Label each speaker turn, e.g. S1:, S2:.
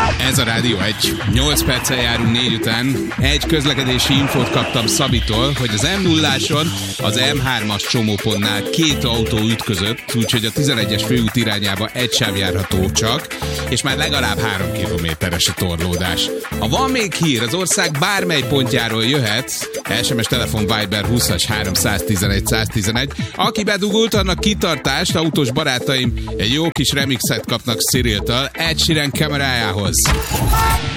S1: Ez a Rádió 1. 8 perccel járunk 4 után. Egy közlekedési infót kaptam Szabitól, hogy az M0-áson az M3-as csomópontnál 2 autó ütközött, úgyhogy a 11-es főút irányába egy sáv járható csak, és már legalább 3 kilométeres a torlódás. Ha van még hír, az ország bármely pontjáról jöhet, SMS, telefon, Viber 20-as 311 111. Aki bedugult, annak kitartást, autós barátaim egy jó kis remixet kapnak Cyril-től Ed Sheeran kamerájához.